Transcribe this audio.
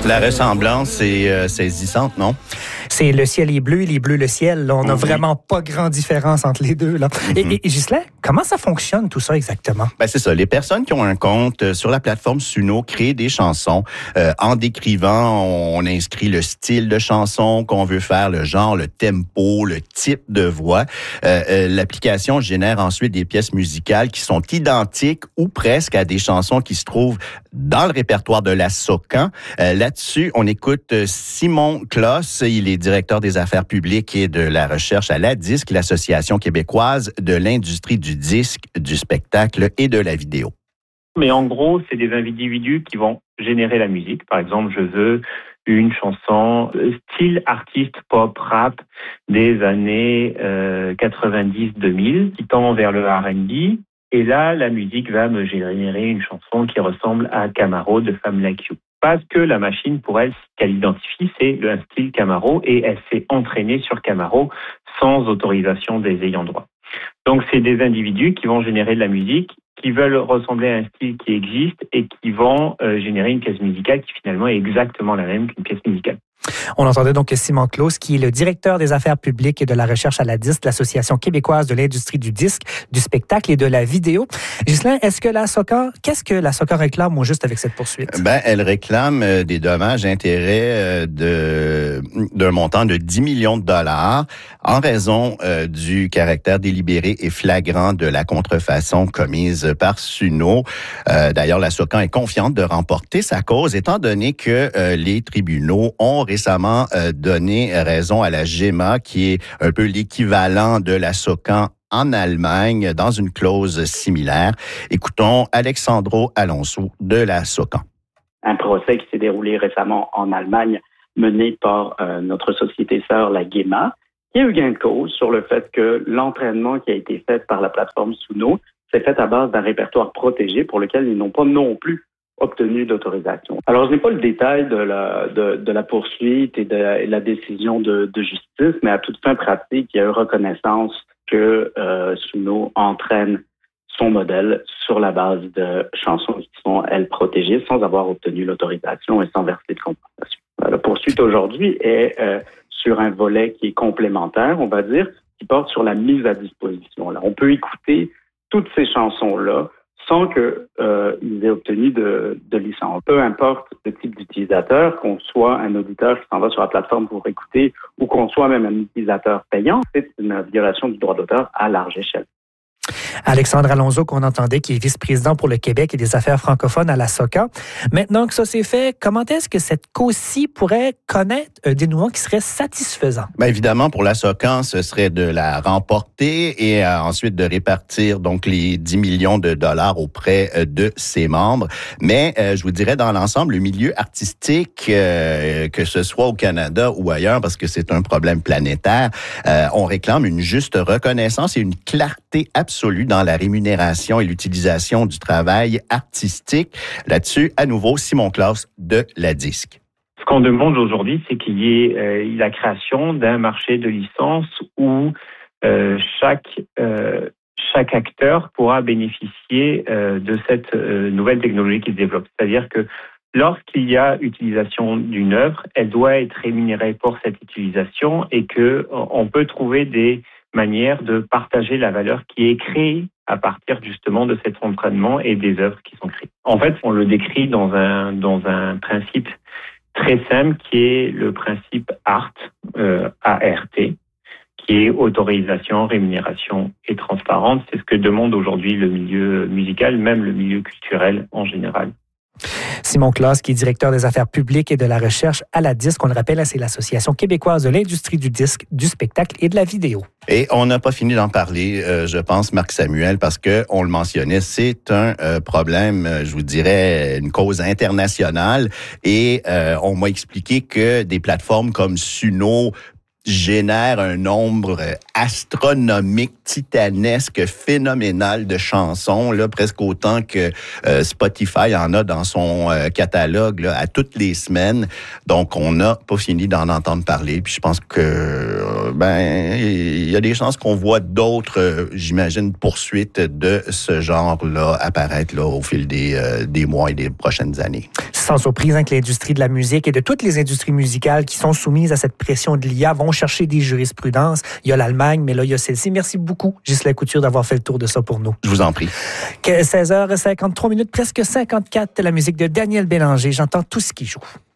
La ressemblance est saisissante, non? C'est le ciel est bleu, il est bleu le ciel. Là. On n'a vraiment pas grande différence entre les deux. Là. Et Ghislain, comment ça fonctionne tout ça exactement? Ben c'est ça. Les personnes qui ont un compte sur la plateforme Suno créent des chansons. En décrivant, on inscrit le style de chanson qu'on veut faire, le genre, le tempo, le type de voix. L'application génère ensuite des pièces musicales qui sont identiques ou presque à des chansons qui se trouvent dans le répertoire de la SOCAN. Là-dessus, on écoute Simon Kloss. Il est directeur des affaires publiques et de la recherche à la DISC, l'Association québécoise de l'industrie du disque, du spectacle et de la vidéo. Mais en gros, c'est des individus qui vont générer la musique. Par exemple, je veux une chanson style artiste pop rap des années 90-2000 qui tend vers le R&B. Et là, la musique va me générer une chanson qui ressemble à Camaro de Femme Like You. Parce que la machine, pour elle, ce qu'elle identifie, c'est un style Camaro et elle s'est entraînée sur Camaro sans autorisation des ayants droit. Donc, c'est des individus qui vont générer de la musique, qui veulent ressembler à un style qui existe et qui vont générer une pièce musicale qui finalement est exactement la même qu'une pièce musicale. On entendait donc Simon Kloss, qui est le directeur des affaires publiques et de la recherche à la DISC, l'Association québécoise de l'industrie du disque, du spectacle et de la vidéo. Ghislain, qu'est-ce que la SOCAN réclame au juste avec cette poursuite? Elle réclame des dommages et intérêts d'un montant de 10 millions de dollars en raison du caractère délibéré et flagrant de la contrefaçon commise par Suno. D'ailleurs, la SOCAN est confiante de remporter sa cause, étant donné que les tribunaux ont récemment donné raison à la GEMA, qui est un peu l'équivalent de la SOCAN en Allemagne, dans une clause similaire. Écoutons Alexandro Alonso de la SOCAN. Un procès qui s'est déroulé récemment en Allemagne, mené par notre société sœur, la GEMA, qui a eu gain de cause sur le fait que l'entraînement qui a été fait par la plateforme Suno s'est fait à base d'un répertoire protégé pour lequel ils n'ont pas non plus obtenu d'autorisation. Alors, je n'ai pas le détail de la poursuite et de la décision de justice, mais à toute fin pratique, il y a eu reconnaissance que Suno entraîne son modèle sur la base de chansons qui sont, elles, protégées sans avoir obtenu l'autorisation et sans verser de compensation. La poursuite aujourd'hui est sur un volet qui est complémentaire, on va dire, qui porte sur la mise à disposition. Là, on peut écouter toutes ces chansons-là sans qu'ils aient obtenu de licence. Peu importe le type d'utilisateur, qu'on soit un auditeur qui s'en va sur la plateforme pour écouter ou qu'on soit même un utilisateur payant, c'est une violation du droit d'auteur à large échelle. Alexandre Alonso, qu'on entendait, qui est vice-président pour le Québec et des affaires francophones à la SOCAN. Maintenant que ça s'est fait, comment est-ce que cette cause-ci pourrait connaître un dénouement qui serait satisfaisant? Bien évidemment, pour la SOCAN, ce serait de la remporter et ensuite de répartir donc les 10 millions de dollars auprès de ses membres. Mais je vous dirais, dans l'ensemble, le milieu artistique, que ce soit au Canada ou ailleurs, parce que c'est un problème planétaire, on réclame une juste reconnaissance et une clarté absolue dans la rémunération et l'utilisation du travail artistique. Là-dessus, à nouveau, Simon Kloss de la DISC. Ce qu'on demande aujourd'hui, c'est qu'il y ait la création d'un marché de licence où chaque acteur pourra bénéficier de cette nouvelle technologie qui se développe. C'est-à-dire que lorsqu'il y a utilisation d'une œuvre, elle doit être rémunérée pour cette utilisation et qu'on peut trouver des manière de partager la valeur qui est créée à partir justement de cet entraînement et des œuvres qui sont créées. En fait, on le décrit dans un principe très simple qui est le principe ART, ART, qui est autorisation, rémunération et transparence. C'est ce que demande aujourd'hui le milieu musical, même le milieu culturel en général. Simon Kloss, qui est directeur des affaires publiques et de la recherche à la DISC. On le rappelle, c'est l'Association québécoise de l'industrie du disque, du spectacle et de la vidéo. Et on n'a pas fini d'en parler, je pense, Marc Samuel, parce que on le mentionnait, c'est un problème, je vous dirais, une cause internationale. Et on m'a expliqué que des plateformes comme Suno génère un nombre astronomique, titanesque, phénoménal de chansons, là, presque autant que Spotify en a dans son catalogue là, à toutes les semaines. Donc, on n'a pas fini d'en entendre parler. Puis je pense que il y a des chances qu'on voit d'autres, j'imagine, poursuites de ce genre-là apparaître là, au fil des mois et des prochaines années. Sans surprise que l'industrie de la musique et de toutes les industries musicales qui sont soumises à cette pression de l'IA vont chercher des jurisprudences. Il y a l'Allemagne, mais là, il y a celle-ci. Merci beaucoup, Ghislain Couture, d'avoir fait le tour de ça pour nous. Je vous en prie. 16h53, presque 54, la musique de Daniel Bélanger. J'entends tout ce qui joue.